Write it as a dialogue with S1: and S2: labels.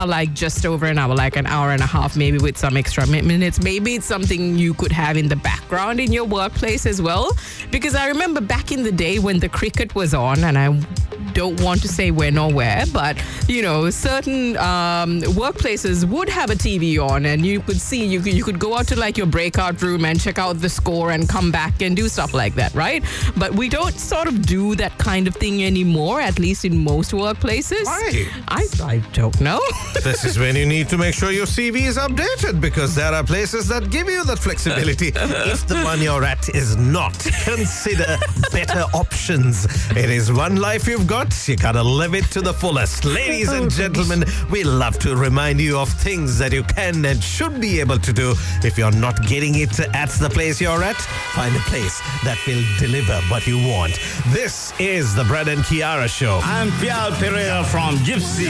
S1: like just over an hour, like an hour and a half, maybe with some extra minutes. Maybe it's something you could have in the background in your workplace as well. Because I remember back in the day when the cricket was on, and I don't want to say when or where, but certain workplaces would have a TV on, and you could see, you could go out to like your breakout room and check out the score and come back and do stuff like that, right? But we don't sort of do that kind of thing anymore, at least in most workplaces.
S2: Why?
S1: I don't know.
S2: This is when you need to make sure your CV is updated, because there are places that give you that flexibility. If the one you're at is not, consider better options. It is one life you've got. You gotta live it to the fullest. Ladies and gentlemen, we love to remind you of things that you can and should be able to do. If you're not getting it at the place you're at, find a place that will deliver what you want. This is the Brad and Kiara Show.
S3: I'm Pial Pereira from Gypsy.